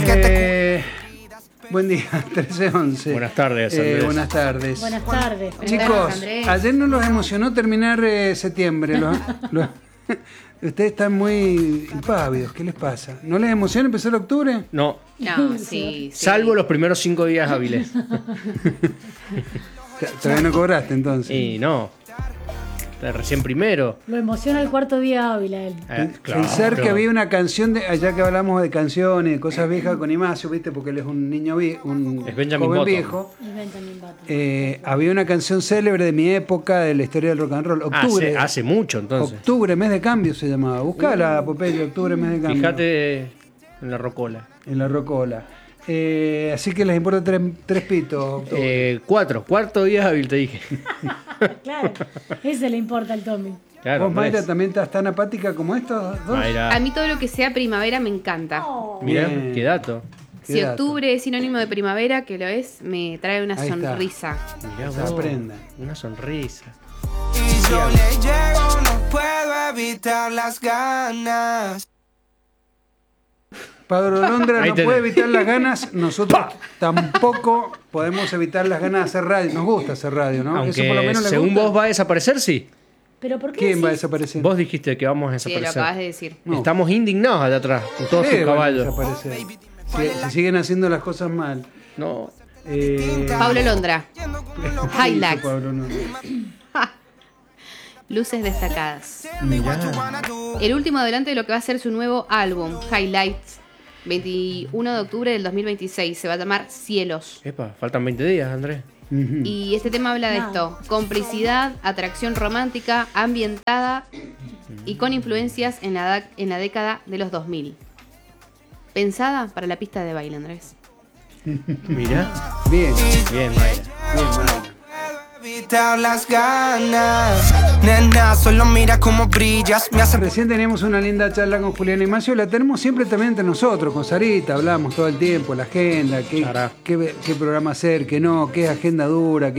Buen día, 13:11. Buenas tardes, Andrés. Buenas tardes. Buenas tardes. Chicos, ayer no los emocionó terminar septiembre. Ustedes están muy impávidos, ¿qué les pasa? ¿No les emociona empezar octubre? No. No, sí. Salvo los primeros 5 días hábiles. Todavía no cobraste entonces. Y no. Recién primero. Lo emociona el cuarto día hábil a él. Pensar que había una canción, allá que hablamos de canciones, de cosas viejas con Imacio, ¿viste? Porque él es un niño un joven Button. viejo. Había una canción célebre de mi época, de la historia del rock and roll. Octubre. Hace mucho entonces. Octubre, mes de cambio se llamaba. Buscala, Popeye, octubre, mes de cambio. Fíjate en la rocola. En la rocola. Así que les importa tres pitos. Cuarto día hábil, te dije. Claro, ese le importa al Tommy. Claro, ¿Vos, Mayra, también estás tan apática como estos dos? Mayra. A mí todo lo que sea primavera me encanta. Mirá, Bien. qué dato. Si octubre es sinónimo de primavera, que lo es, me trae una Ahí está. sonrisa. Mirá Se vos, aprenda. una sonrisa. Y yo le llego, no puedo evitar las ganas. Pablo Londra Ahí no tenés. puede evitar las ganas, nosotros tampoco podemos evitar las ganas de hacer radio. Nos gusta hacer radio, ¿no? Aunque Eso por lo menos les según gusta. vos va a desaparecer, sí. ¿Pero por qué ¿Quién va a decís? desaparecer? Vos dijiste que vamos a Sí, lo desaparecer. acabas de decir. No. Estamos indignados allá atrás, con todos sus Van a caballos. desaparecer. Si siguen haciendo las cosas mal. No. Pablo Londra. ¿Qué hizo Highlights. Pablo Londra? Luces destacadas. Mirá. El último adelante de lo que va a ser su nuevo álbum, Highlights, 21 de octubre del 2026. Se va a llamar Cielos. Epa, faltan 20 días, Andrés. Y este tema habla de esto: complicidad, atracción romántica, ambientada y con influencias en la década de los 2000. Pensada para la pista de baile, Andrés. Mirá. Bien, Bien, Mayra. bien, Mayra. Evitar las ganas. Nena, solo mira cómo brillas. Me hace Recién teníamos una linda charla con Julián Imacio, la tenemos siempre también entre nosotros, con Sarita, hablamos todo el tiempo, la agenda, qué programa hacer, qué no, qué agenda dura,